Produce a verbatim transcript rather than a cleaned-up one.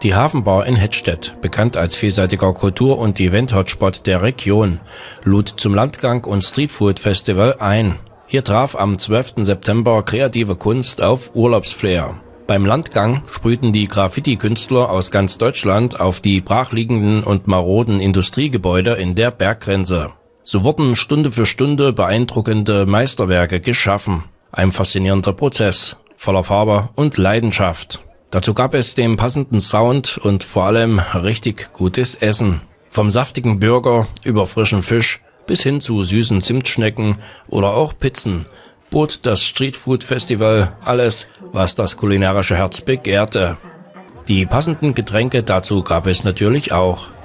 Die Hafenbar in Hettstedt, bekannt als vielseitiger Kultur- und Event-Hotspot der Region, lud zum Landgang und Streetfood-Festival ein. Hier traf am zwölften September kreative Kunst auf Urlaubsflair. Beim Landgang sprühten die Graffiti-Künstler aus ganz Deutschland auf die brachliegenden und maroden Industriegebäude in der Berggrenze. So wurden Stunde für Stunde beeindruckende Meisterwerke geschaffen. Ein faszinierender Prozess, voller Farbe und Leidenschaft. Dazu gab es den passenden Sound und vor allem richtig gutes Essen. Vom saftigen Burger über frischen Fisch bis hin zu süßen Zimtschnecken oder auch Pizzen bot das Streetfood Festival alles, was das kulinarische Herz begehrte. Die passenden Getränke dazu gab es natürlich auch.